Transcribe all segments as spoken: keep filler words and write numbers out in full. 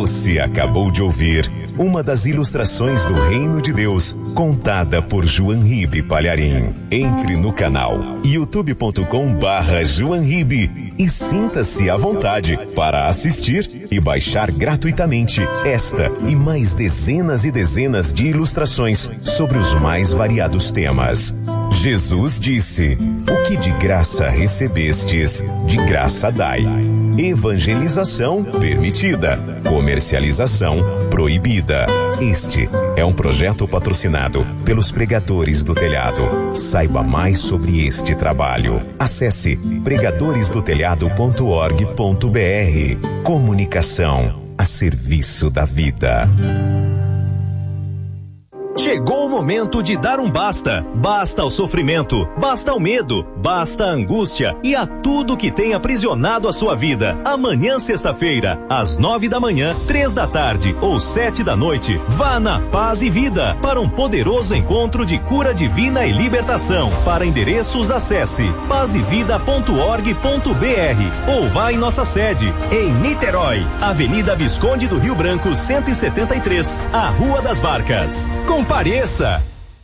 Você acabou de ouvir uma das ilustrações do Reino de Deus, contada por João Ribe Palharim. Entre no canal youtube ponto com barra João Ribe e sinta-se à vontade para assistir e baixar gratuitamente esta e mais dezenas e dezenas de ilustrações sobre os mais variados temas. Jesus disse: o que de graça recebestes, de graça dai. Evangelização permitida, comercialização proibida. Este é um projeto patrocinado pelos Pregadores do Telhado. Saiba mais sobre este trabalho. Acesse pregadores do telhado ponto org ponto br. Comunicação a serviço da vida. Chegou o momento de dar um basta. Basta ao sofrimento, basta ao medo, basta à angústia e a tudo que tem aprisionado a sua vida. Amanhã, sexta-feira, às nove da manhã, três da tarde ou sete da noite, vá na Paz e Vida para um poderoso encontro de cura divina e libertação. Para endereços, acesse paz e vida ponto org ponto br ou vá em nossa sede, em Niterói, Avenida Visconde do Rio Branco, cento e setenta e três, a Rua das Barcas. Compareça!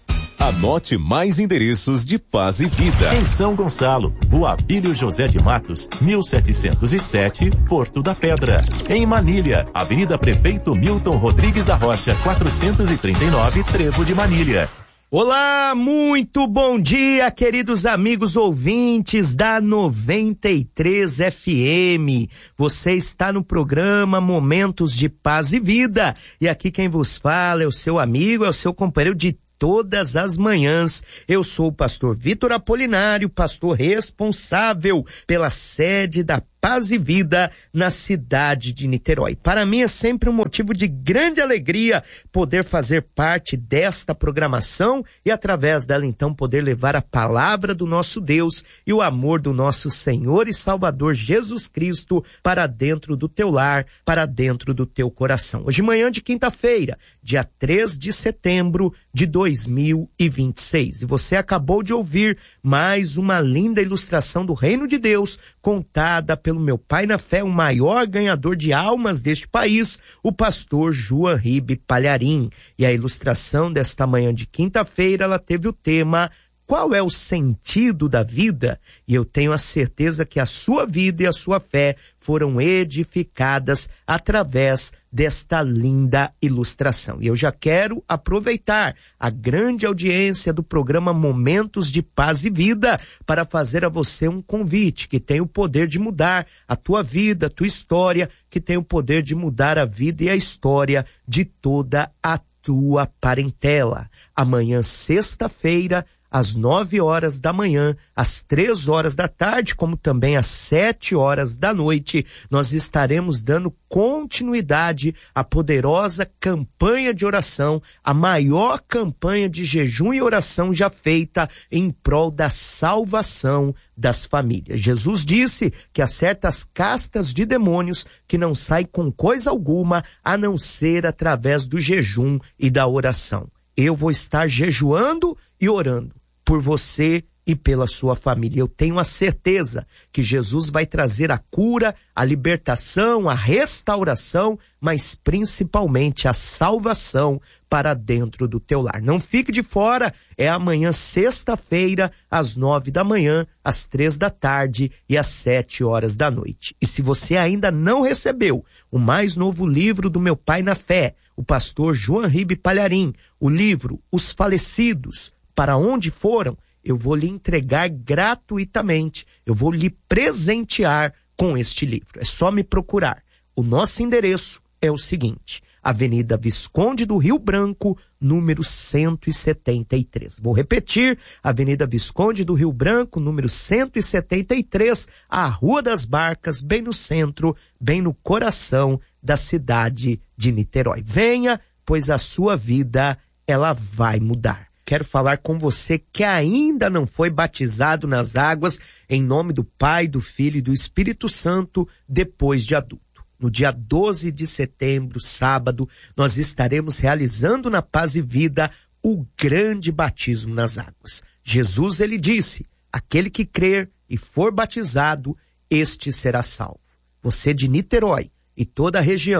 Anote mais endereços de Paz e Vida. Em São Gonçalo, Rua Abílio José de Matos, mil setecentos e sete, Porto da Pedra. Em Manilha, Avenida Prefeito Milton Rodrigues da Rocha, quatrocentos e trinta e nove, Trevo de Manilha. Olá, muito bom dia, queridos amigos ouvintes da noventa e três F M. Você está no programa Momentos de Paz e Vida. E aqui quem vos fala é o seu amigo, é o seu companheiro de todas as manhãs. Eu sou o pastor Vitor Apolinário, pastor responsável pela sede da Paz e Vida na cidade de Niterói. Para mim é sempre um motivo de grande alegria poder fazer parte desta programação e através dela então poder levar a palavra do nosso Deus e o amor do nosso Senhor e Salvador Jesus Cristo para dentro do teu lar, para dentro do teu coração. Hoje manhã de quinta-feira, dia três de setembro de dois mil e vinte e seis. E você acabou de ouvir mais uma linda ilustração do Reino de Deus contada pelo meu pai na fé, o maior ganhador de almas deste país, o pastor João Ribe Palharim. E a ilustração desta manhã de quinta-feira, ela teve o tema: qual é o sentido da vida? E eu tenho a certeza que a sua vida e a sua fé foram edificadas através desta linda ilustração. E eu já quero aproveitar a grande audiência do programa Momentos de Paz e Vida para fazer a você um convite que tem o poder de mudar a tua vida, a tua história, que tem o poder de mudar a vida e a história de toda a tua parentela. Amanhã, sexta-feira, às nove horas da manhã, às três horas da tarde, como também às sete horas da noite, nós estaremos dando continuidade à poderosa campanha de oração, a maior campanha de jejum e oração já feita em prol da salvação das famílias. Jesus disse que há certas castas de demônios que não saem com coisa alguma a não ser através do jejum e da oração. Eu vou estar jejuando e orando por você e pela sua família. Eu tenho a certeza que Jesus vai trazer a cura, a libertação, a restauração, mas principalmente a salvação para dentro do teu lar. Não fique de fora, é amanhã, sexta-feira, às nove da manhã, às três da tarde e às sete horas da noite. E se você ainda não recebeu o mais novo livro do meu pai na fé, o pastor João Ribe Palharim, o livro Os Falecidos, para onde foram, eu vou lhe entregar gratuitamente, eu vou lhe presentear com este livro. É só me procurar. O nosso endereço é o seguinte: Avenida Visconde do Rio Branco, número cento e setenta e três. Vou repetir: Avenida Visconde do Rio Branco, número cento e setenta e três, a Rua das Barcas, bem no centro, bem no coração da cidade de Niterói. Venha, pois a sua vida, ela vai mudar. Quero falar com você que ainda não foi batizado nas águas, em nome do Pai, do Filho e do Espírito Santo, depois de adulto. No dia doze de setembro, sábado, nós estaremos realizando na Paz e Vida o grande batismo nas águas. Jesus, ele disse: aquele que crer e for batizado, este será salvo. Você de Niterói e toda a região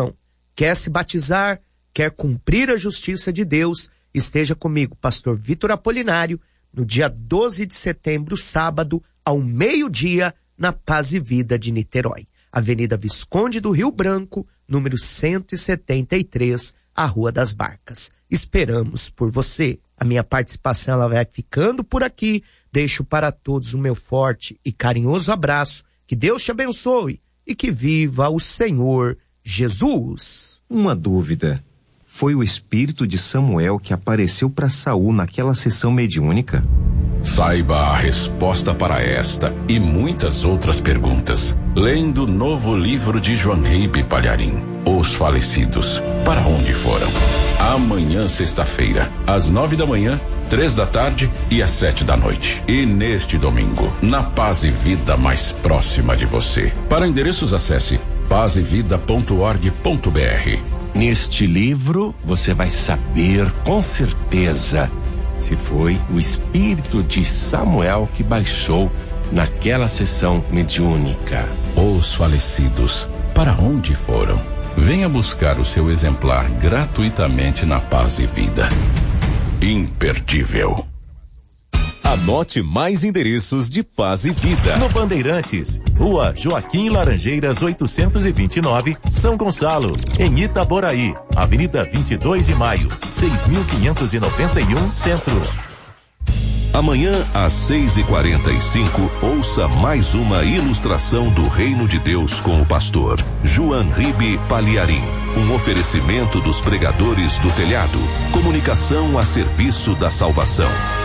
Quer se batizar? Quer cumprir a justiça de Deus? Esteja comigo, pastor Vitor Apolinário, no dia doze de setembro, sábado, ao meio-dia, na Paz e Vida de Niterói. Avenida Visconde do Rio Branco, número cento e setenta e três, a Rua das Barcas. Esperamos por você. A minha participação ela vai ficando por aqui. Deixo para todos o meu forte e carinhoso abraço. Que Deus te abençoe e que viva o Senhor Jesus. Uma dúvida. Foi o espírito de Samuel que apareceu para Saul naquela sessão mediúnica? Saiba a resposta para esta e muitas outras perguntas lendo o novo livro de João Ribe Palharim, Os Falecidos, para onde foram? Amanhã, sexta-feira, às nove da manhã, três da tarde e às sete da noite. E neste domingo, na Paz e Vida mais próxima de você. Para endereços, acesse paz e vida ponto org ponto br. Neste livro, você vai saber com certeza se foi o espírito de Samuel que baixou naquela sessão mediúnica. Os Falecidos, para onde foram? Venha buscar o seu exemplar gratuitamente na Paz e Vida. Imperdível. Anote mais endereços de Paz e Vida. No Bandeirantes, Rua Joaquim Laranjeiras oitocentos e vinte e nove, São Gonçalo. Em Itaboraí, Avenida vinte e dois de maio, seis mil quinhentos e noventa e um, Centro. Amanhã, às seis e quarenta e cinco, ouça mais uma ilustração do Reino de Deus com o pastor João Ribe Palharim. Um oferecimento dos pregadores do telhado. Comunicação a serviço da salvação.